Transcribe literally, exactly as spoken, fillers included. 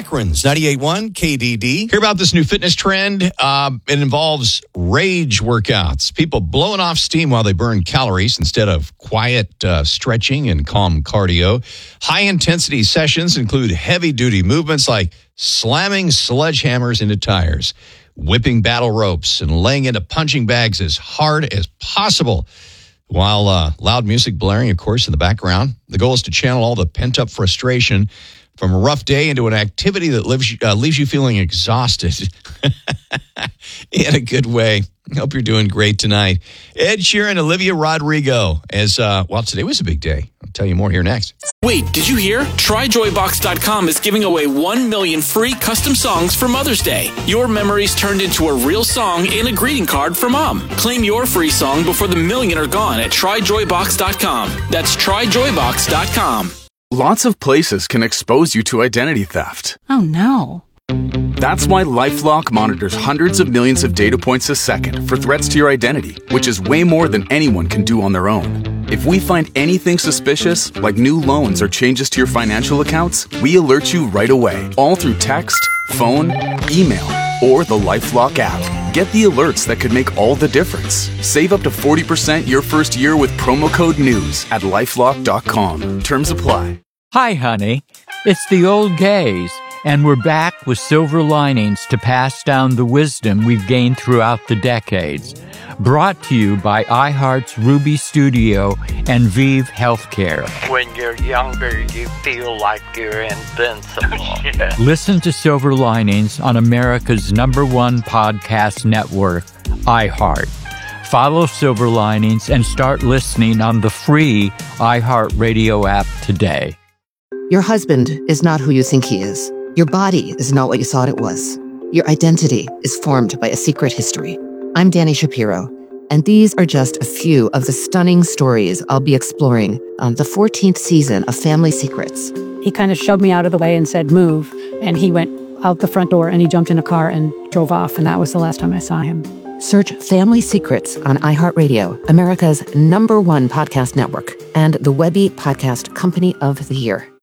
Akron's ninety-eight point one K D D. Hear about this new fitness trend? Um, it involves rage workouts. People blowing off steam while they burn calories instead of quiet uh, stretching and calm cardio. High-intensity sessions include heavy-duty movements like slamming sledgehammers into tires, whipping battle ropes, and laying into punching bags as hard as possible. While uh, loud music blaring, of course, in the background. The goal is to channel all the pent-up frustration from a rough day into an activity that lives, uh, leaves you feeling exhausted in a good way. I hope you're doing great tonight. Ed Sheeran, Olivia Rodrigo. As uh, well, today was a big day. I'll tell you more here next. Wait, did you hear? Try Joy Box dot com is giving away one million free custom songs for Mother's Day. Your memories turned into a real song and a greeting card for Mom. Claim your free song before the million are gone at Try Joy Box dot com. That's Try Joy Box dot com. Lots of places can expose you to identity theft. Oh, no. That's why LifeLock monitors hundreds of millions of data points a second for threats to your identity, which is way more than anyone can do on their own. If we find anything suspicious, like new loans or changes to your financial accounts, we alert you right away, all through text, phone, email, or the LifeLock app. Get the alerts that could make all the difference. Save up to forty percent your first year with promo code NEWS at lifelock dot com. Terms apply. Hi, honey. It's the old gays, and we're back with silver linings to pass down the wisdom we've gained throughout the decades. Brought to you by iHeart's Ruby Studio and Vive Healthcare. When you're younger, you feel like you're invincible. Yeah. Listen to Silver Linings on America's number one podcast network, iHeart. Follow Silver Linings and start listening on the free iHeartRadio app today. Your husband is not who you think he is. Your body is not what you thought it was. Your identity is formed by a secret history. I'm Danny Shapiro, and these are just a few of the stunning stories I'll be exploring on the fourteenth season of Family Secrets. He kind of shoved me out of the way and said, move. And he went out the front door and he jumped in a car and drove off. And that was the last time I saw him. Search Family Secrets on iHeartRadio, America's number one podcast network, and the Webby Podcast Company of the Year.